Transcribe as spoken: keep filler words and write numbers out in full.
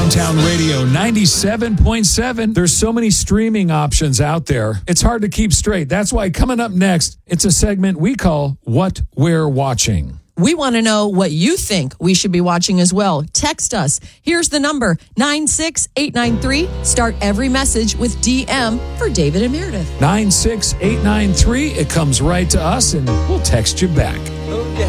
Downtown Radio ninety-seven point seven. There's so many streaming options out there. It's hard to keep straight. That's why coming up next, it's a segment we call What We're Watching. We want to know what you think we should be watching as well. Text us. Here's the number, nine six eight nine three. Start every message with D M for David and Meredith. nine six eight nine three. It comes right to us, and we'll text you back.